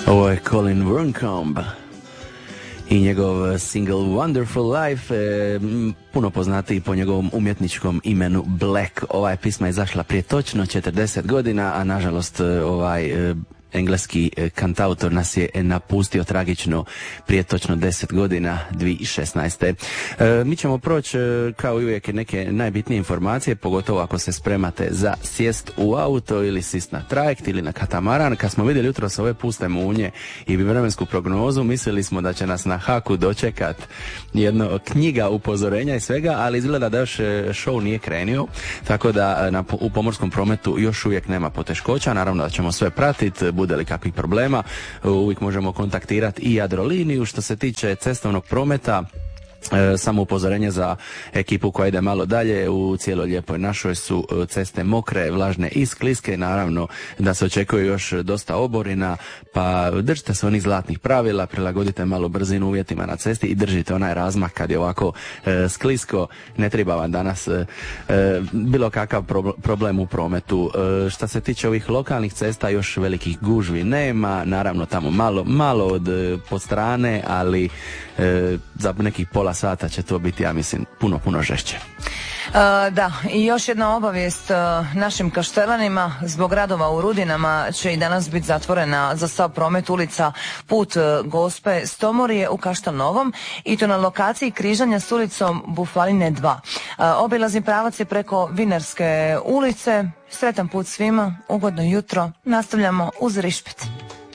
Ovo je Colin Worncombe i njegov single Wonderful Life, puno poznatiji po njegovom umjetničkom imenu Black. Ova pisma je izašla prije točno 40 godina, a nažalost engleski kantautor nas je napustio tragično prije točno 10 godina, 2016. Mi ćemo proći kao i uvijek neke najbitnije informacije, pogotovo ako se spremate za sjest u auto ili sist na trajekt ili na katamaran. Kad smo vidjeli jutros ove puste munje i vremensku prognozu, mislili smo da će nas na Haku dočekat jedno knjiga upozorenja i svega, ali izgleda da još show nije krenio, tako da u pomorskom prometu još uvijek nema poteškoća. Naravno da ćemo sve pratiti, bude li kakvih problema, uvijek možemo kontaktirati i Jadroliniju. Što se tiče cestovnog prometa, samo upozorenje za ekipu koja ide malo dalje, u cijeloj lijepoj našoj su ceste mokre, vlažne i skliske, naravno da se očekuje još dosta oborina, pa držite se onih zlatnih pravila, prilagodite malo brzinu uvjetima na cesti i držite onaj razmak kad je ovako sklisko, ne treba vam danas bilo kakav problem u prometu. Što se tiče ovih lokalnih cesta, još velikih gužvi nema, naravno tamo malo od pod strane, ali za nekih pola sata će to biti, ja mislim, puno žešće. Da, i još jedna obavijest našim Kaštelanima. Zbog radova u Rudinama će i danas biti zatvorena za sav promet ulica Put Gospe Stomorije u Kaštel Novom, i to na lokaciji križanja s ulicom Bufaline 2. Obilazni pravac je preko Vinarske ulice. Sretan put svima, ugodno jutro. Nastavljamo uz Rišpet.